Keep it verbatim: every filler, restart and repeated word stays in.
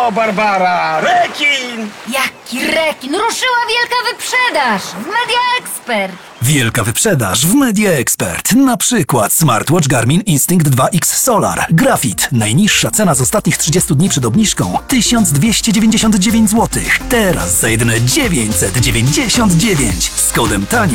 O, Barbara! Rekin! Jaki rekin! Ruszyła wielka wyprzedaż w Media Expert! Wielka wyprzedaż w Media Expert. Na przykład smartwatch Garmin Instinct dwa X Solar. Grafit. Najniższa cena z ostatnich trzydziestu dni przed obniżką tysiąc dwieście dziewięćdziesiąt dziewięć złotych. Teraz za jedyne dziewięćset dziewięćdziesiąt dziewięć. Z kodem TANIO